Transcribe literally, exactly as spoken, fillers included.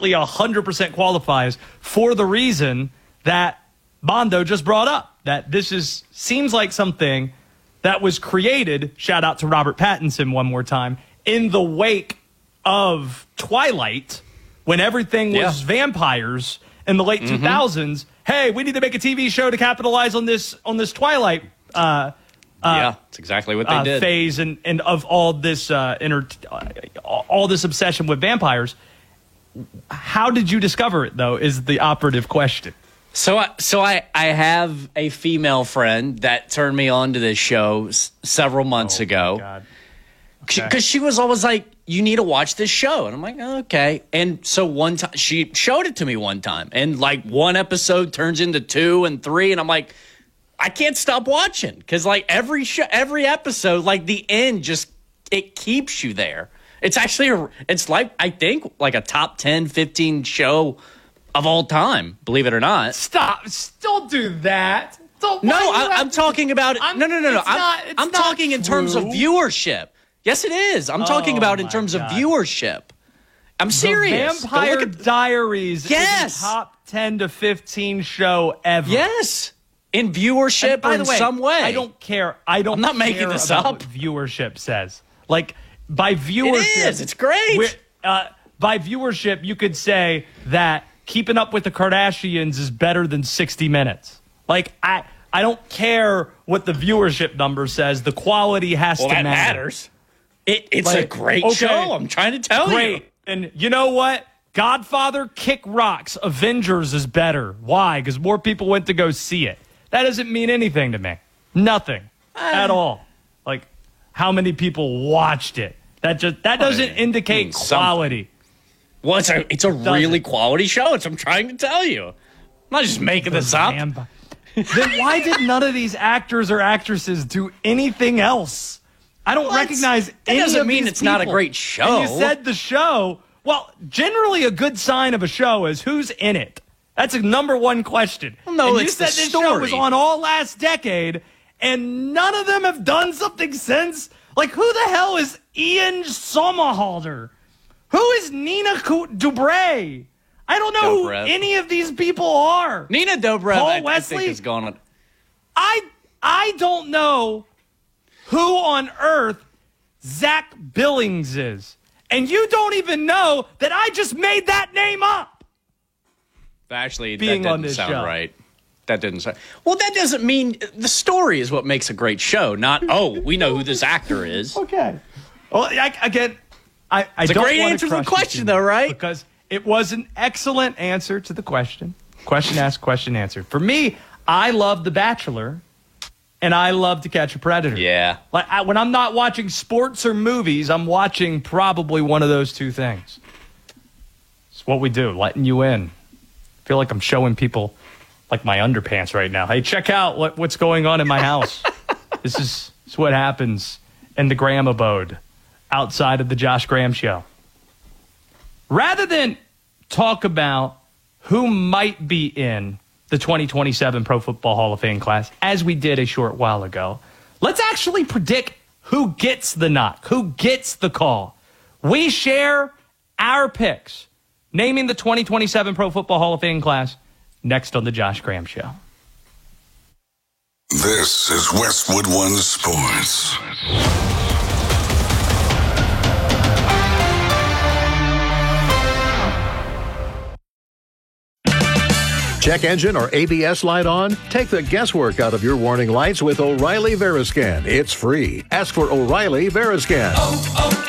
perfectly one hundred percent qualifies for the reason that Mondo just brought up, that this is seems like something that was created, shout out to Robert Pattinson one more time, in the wake of Twilight, when everything was yeah. vampires in the late mm-hmm. two thousands. Hey, we need to make a T V show to capitalize on this on this Twilight uh, uh, yeah, that's exactly what they uh, did. phase and, and of all this uh, inter- uh, all this obsession with vampires. How did you discover it, though, is the operative question. So, I, so I, I have a female friend that turned me on to this show s- several months oh, ago. God. Because Okay. she, she was always like, you need to watch this show. And I'm like, oh, okay. And so one time, she showed it to me one time. And like one episode turns into two and three. And I'm like, I can't stop watching. Because like every show, every episode, like the end just, it keeps you there. It's actually, a, it's like, I think, like a top ten, fifteen show of all time, believe it or not. Stop. Don't do that. Don't, No, I, I'm talking about it. I'm, No, no, no, no. it's I'm, not, it's I'm not talking in terms of true. viewership. Yes, it is. I'm talking Oh, about in my terms God. of viewership. I'm serious. The Go Vampire look at- Diaries Yes. is a top ten to fifteen show ever. Yes. In viewership And by or the in way, some way. I don't care. I don't I'm not care making this about up. what viewership says. Like, by viewership. It is. It's great. we're- Uh, by viewership, you could say that Keeping Up with the Kardashians is better than sixty minutes. Like, I I don't care what the viewership number says. The quality has well, to that matter. matters. It, it's Like, a great okay, show. I'm trying to tell Great. you. And you know what? Godfather Kick Rocks. Avengers is better. Why? Because more people went to go see it. That doesn't mean anything to me. Nothing at all. Like, how many people watched it? That just that doesn't it indicate means something. quality. Well, it's a, it's a really doesn't. quality show. It's, I'm trying to tell you. I'm not just making this up. Vamp- then why did none of these actors or actresses do anything else? I don't What? recognize That any doesn't of mean these it's not a people. great show. And you said the show. Well, generally a good sign of a show is who's in it. That's a number one question. Well, no, and you it's the said this show was story. on all last decade, and none of them have done something since. Like, who the hell is Ian Somerhalder? Who is Nina Cu- Dobrev? I don't know Dobrev. who any of these people are. Nina Dobrev, Paul I, I Wesley? think, is going on. I I don't know who on earth Zach Billings is. And you don't even know that I just made that name up. Actually, Being that on didn't this sound show. right. That didn't sound. Well, that doesn't mean the story is what makes a great show. Not oh, we know who this actor is. Okay. Well, I, again, I, I It's a don't great wanna answer to the crush you, question, Jimmy, though, right? Because it was an excellent answer to the question. Question asked, question answered. For me, I love The Bachelor, and I love To Catch a Predator. Yeah. Like I, when I'm not watching sports or movies, I'm watching probably one of those two things. It's what we do, letting you in. I feel like I'm showing people like my underpants right now. Hey, check out what, what's going on in my house. This is, this is what happens in the Graham abode outside of the Josh Graham show. Rather than talk about who might be in the twenty twenty-seven Pro Football Hall of Fame class, as we did a short while ago, let's actually predict who gets the knock, who gets the call. We share our picks, naming the twenty twenty-seven Pro Football Hall of Fame class, next on the Josh Graham Show. This is Westwood One Sports. Check engine or A B S light on? Take the guesswork out of your warning lights with O'Reilly Veriscan. It's free. Ask for O'Reilly Veriscan. Oh,